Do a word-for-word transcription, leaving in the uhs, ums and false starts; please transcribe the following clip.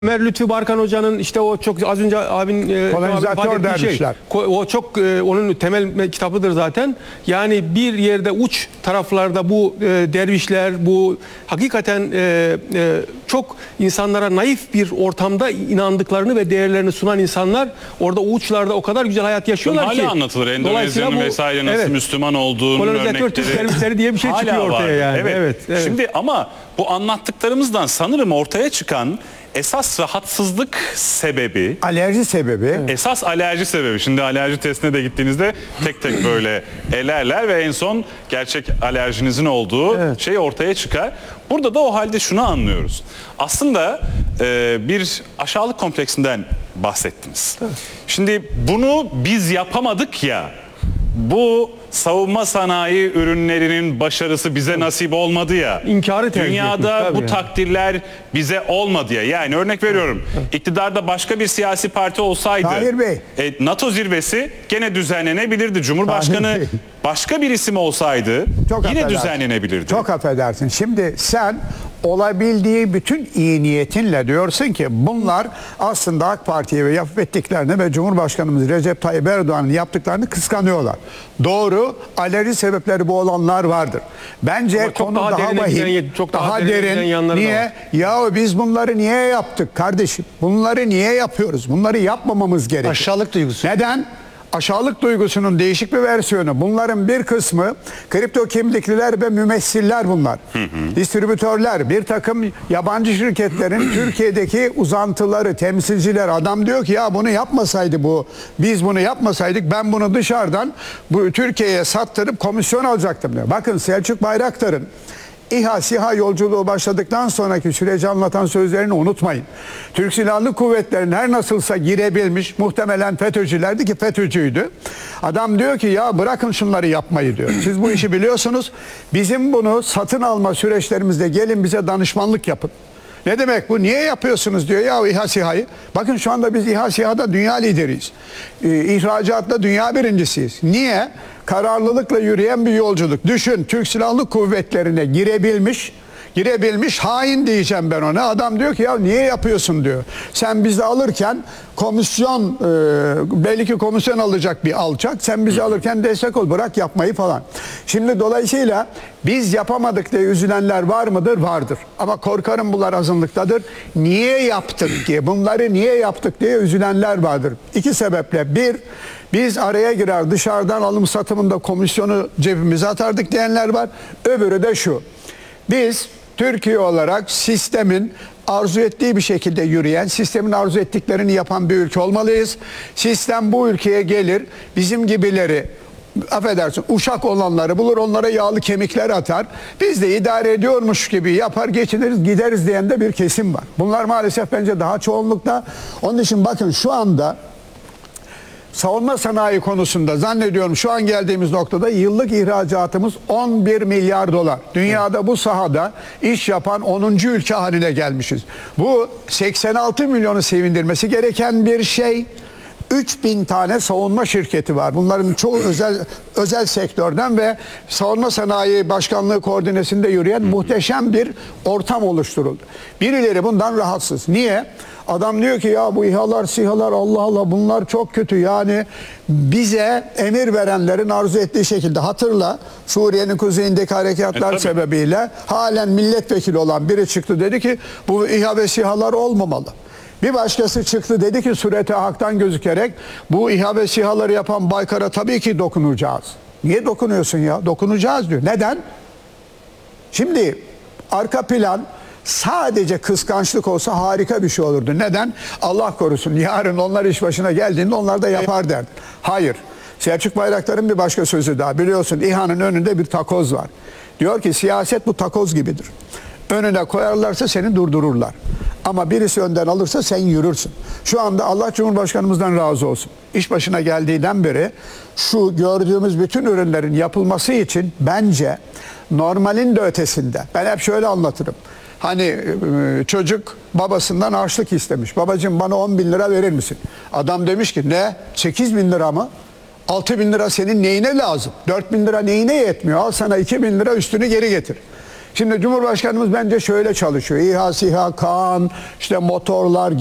Ömer Lütfü Barkan Hoca'nın işte o çok az önce abin e, kolonizatör dermişler. Şey, o çok e, onun temel kitabıdır zaten. Yani bir yerde uç taraflarda bu e, dervişler, bu hakikaten e, e, çok insanlara naif bir ortamda inandıklarını ve değerlerini sunan insanlar orada o uçlarda o kadar güzel hayat yaşıyorlar hala ki. Hala anlatılır. Endonezya'nın vesaire nasıl evet, Müslüman olduğunun kolonizatör Türk dervişleri diye bir şey çıkıyor ortaya var. Yani. Evet. Evet, evet. Şimdi ama bu anlattıklarımızdan sanırım ortaya çıkan esas rahatsızlık sebebi, alerji sebebi. Evet. Esas alerji sebebi. Şimdi alerji testine de gittiğinizde tek tek böyle elerler ve en son gerçek alerjinizin olduğu evet, şey ortaya çıkar. Burada da o halde şunu anlıyoruz. Aslında e, bir aşağılık kompleksinden bahsettiniz. Evet. Şimdi bunu biz yapamadık ya. Bu savunma sanayi ürünlerinin başarısı bize nasip olmadı ya. İnkarı Dünyada bu yani. takdirler bize olmadı ya. Yani örnek veriyorum. İktidarda başka bir siyasi parti olsaydı Tahir Bey. E, NATO zirvesi gene düzenlenebilirdi. Cumhurbaşkanı başka bir isim olsaydı çok yine düzenlenebilirdi. Çok affedersin. Şimdi sen olabildiği bütün iyi niyetinle diyorsun ki bunlar aslında AK Parti'ye ve yapıp ettiklerini ve Cumhurbaşkanımız Recep Tayyip Erdoğan'ın yaptıklarını kıskanıyorlar. Doğru, alerji sebepleri bu olanlar vardır. Bence konu daha, daha vahim, çok daha, daha derin. Niye? Ya biz bunları niye yaptık kardeşim? Bunları niye yapıyoruz? Bunları yapmamamız gerekiyor. Aşağılık duygusu. Neden? Aşağılık duygusunun değişik bir versiyonu. Bunların bir kısmı kripto kimlikliler ve mümessiller bunlar. Hı hı. Distribütörler, bir takım yabancı şirketlerin Türkiye'deki uzantıları, temsilciler. Adam diyor ki ya bunu yapmasaydı bu, biz bunu yapmasaydık ben bunu dışarıdan bu Türkiye'ye sattırıp komisyon alacaktım diyor. Bakın Selçuk Bayraktar'ın İHA SİHA yolculuğu başladıktan sonraki süreci anlatan sözlerini unutmayın. Türk Silahlı Kuvvetleri'nin her nasılsa girebilmiş, muhtemelen FETÖ'cülerdi ki FETÖ'cüydü. Adam diyor ki ya bırakın şunları yapmayı diyor. Siz bu işi biliyorsunuz. Bizim bunu satın alma süreçlerimizde gelin bize danışmanlık yapın. Ne demek bu? Niye yapıyorsunuz diyor ya İHA SİHA'yı. Bakın şu anda biz İHA SİHA'da dünya lideriyiz. Ee, ihracatta dünya birincisiyiz. Niye? Kararlılıkla yürüyen bir yolculuk. Düşün, Türk Silahlı Kuvvetleri'ne girebilmiş, girebilmiş hain diyeceğim ben ona. Adam diyor ki ya niye yapıyorsun diyor. Sen bizi alırken komisyon, e, belli ki komisyon alacak bir alçak. Sen bizi alırken destek ol, bırak yapmayı falan. Şimdi dolayısıyla biz yapamadık diye üzülenler var mıdır? Vardır. Ama korkarım bunlar azınlıktadır. Niye yaptık diye, bunları niye yaptık diye üzülenler vardır. İki sebeple. Bir, biz araya girer dışarıdan alım satımında komisyonu cebimize atardık diyenler var. Öbürü de şu. Biz Türkiye olarak sistemin arzu ettiği bir şekilde yürüyen, sistemin arzu ettiklerini yapan bir ülke olmalıyız. Sistem bu ülkeye gelir, bizim gibileri, affedersin, uşak olanları bulur, onlara yağlı kemikler atar. Biz de idare ediyormuş gibi yapar, geçiniriz, gideriz diyen de bir kesim var. Bunlar maalesef bence daha çoğunlukta. Onun için bakın şu anda savunma sanayi konusunda zannediyorum şu an geldiğimiz noktada yıllık ihracatımız on bir milyar dolar. Dünyada bu sahada iş yapan onuncu ülke haline gelmişiz. Bu seksen altı milyonu sevindirmesi gereken bir şey. üç bin tane savunma şirketi var. Bunların çoğu özel özel sektörden ve savunma sanayi başkanlığı koordinesinde yürüyen muhteşem bir ortam oluşturuldu. Birileri bundan rahatsız. Niye? Adam diyor ki ya bu İHA'lar, SİHA'lar Allah Allah bunlar çok kötü. Yani bize emir verenlerin arzu ettiği şekilde, hatırla Suriye'nin kuzeyindeki harekatlar e, sebebiyle halen milletvekili olan biri çıktı dedi ki bu İHA ve SİHA'lar olmamalı. Bir başkası çıktı dedi ki surete haktan gözükerek bu İHA ve SİHA'ları yapan Baykar'a tabii ki dokunacağız. Niye dokunuyorsun ya? Dokunacağız diyor. Neden? Şimdi arka plan sadece kıskançlık olsa harika bir şey olurdu. Neden? Allah korusun yarın onlar iş başına geldiğinde onlar da yapar derdi. Hayır. Selçuk Bayraktar'ın bir başka sözü daha. Biliyorsun İHA'nın önünde bir takoz var. Diyor ki siyaset bu takoz gibidir. Önüne koyarlarsa seni durdururlar. Ama birisi önden alırsa sen yürürsün. Şu anda Allah Cumhurbaşkanımızdan razı olsun. İş başına geldiğinden beri şu gördüğümüz bütün ürünlerin yapılması için bence normalin de ötesinde. Ben hep şöyle anlatırım. Hani çocuk babasından harçlık istemiş. Babacığım bana on bin lira verir misin? Adam demiş ki ne? sekiz bin lira mı? altı bin lira senin neyine lazım? dört bin lira neyine yetmiyor? Al sana iki bin lira üstünü geri getir. Şimdi Cumhurbaşkanımız bence şöyle çalışıyor. İHA, SİHA, KAAN, işte motorlar,